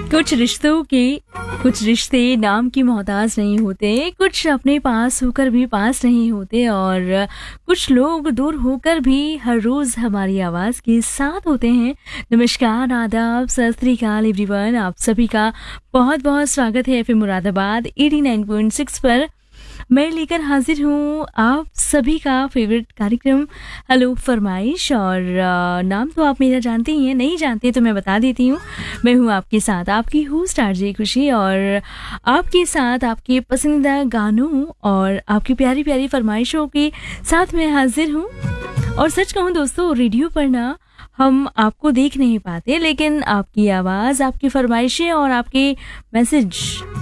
कुछ रिश्ते नाम की मोहताज नहीं होते, कुछ अपने पास होकर भी पास नहीं होते और कुछ लोग दूर होकर भी हर रोज हमारी आवाज के साथ होते हैं। नमस्कार, आदाब, सत श्री अकाल एवरीवन, आप सभी का बहुत बहुत स्वागत है एफएम मुरादाबाद 89.6 पर। मैं लेकर हाजिर हूँ आप सभी का फेवरेट कार्यक्रम हेलो फरमाइश। और नाम तो आप मेरा जानते ही हैं, नहीं जानते तो मैं बता देती हूँ। मैं हूँ आपके साथ, आपकी होस्ट आरजे खुशी, और आपके साथ आपके पसंदीदा गानों और आपकी प्यारी प्यारी फरमाइशों के साथ मैं हाजिर हूँ। और सच कहूँ दोस्तों, रेडियो पर ना हम आपको देख नहीं पाते, लेकिन आपकी आवाज़, आपकी फरमाइशें और आपके मैसेज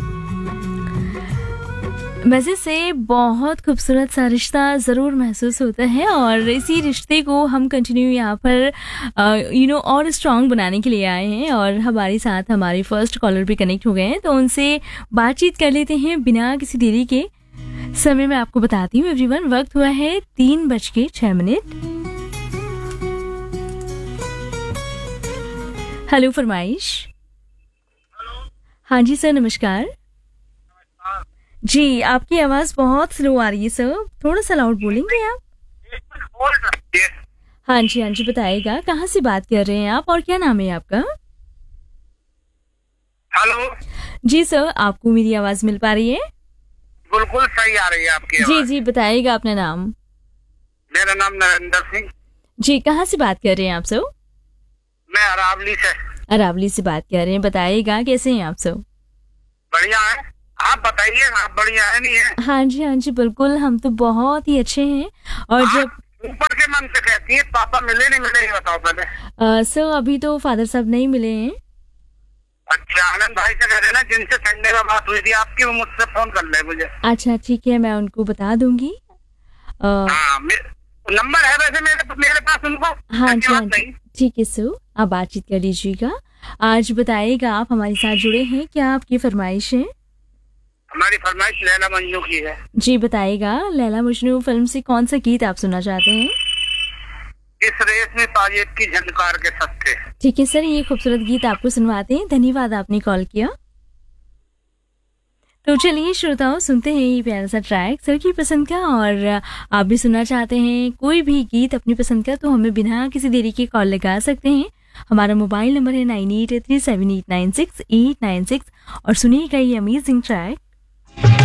से बहुत खूबसूरत सा रिश्ता ज़रूर महसूस होता है। और इसी रिश्ते को हम कंटिन्यू यहाँ पर और स्ट्रॉन्ग बनाने के लिए आए हैं। और हमारे साथ हमारे फर्स्ट कॉलर भी कनेक्ट हो गए हैं, तो उनसे बातचीत कर लेते हैं बिना किसी देरी के। समय मैं आपको बताती हूँ एवरीवन, वक्त हुआ है 3:06। हेलो फरमाइश। हाँ जी सर, नमस्कार जी। आपकी आवाज बहुत स्लो आ रही है सर, थोड़ा सा लाउड बोलेंगे आप? हाँ जी बताइएगा, कहाँ से बात कर रहे हैं आप और क्या नाम है आपका? हेलो जी सर, आपको मेरी आवाज मिल पा रही है? बिल्कुल सही आ रही है आपकी आवाज। जी बताइएगा अपना नाम। मेरा नाम नरेंद्र सिंह। जी, कहाँ से बात कर रहे हैं आप सर? मैं अरावली से। अरावली से बात कर रहे हैं, बताइएगा कैसे हैं आप सर? बढ़िया है, आप बताइए, आप बढ़िया है नहीं है? हाँ जी बिल्कुल, हम तो बहुत ही अच्छे हैं। और जब ऊपर के मन से कहती है पापा मिले नहीं मिले, बताओ पहले। सर अभी तो फादर साहब नहीं मिले हैं। अच्छा, आनंद भाई से कह देना, जिनसे संडे में बात हुई थी आपकी, वो मुझसे फोन कर ले मुझे। अच्छा ठीक है, मैं उनको बता दूंगी। नंबर है वैसे मेरे पास उनको। हाँ जी ठीक है सर, आप बातचीत कर लीजिएगा। आज बताइएगा, आप हमारे साथ जुड़े हैं, क्या आपकी फरमाइश है? हमारी फरमाइश लैला मजनू की है। जी बताइएगा, लैला मजनू फिल्म से कौन सा गीत आप सुनना चाहते हैं? इस रेस में ताजेब की झनकार के सत्ते। ठीक है सर, ये खूबसूरत गीत आपको सुनवाते हैं। धन्यवाद आपने कॉल किया। तो चलिए श्रोताओं, सुनते हैं ये प्यारा सा ट्रैक सर की पसंद का। और आप भी सुनना चाहते हैं कोई भी गीत अपनी पसंद का, तो हमें बिना किसी देरी के कॉल लगा सकते हैं। हमारा मोबाइल नंबर है 9837896896। और सुनिएगा ये अमेजिंग ट्रैक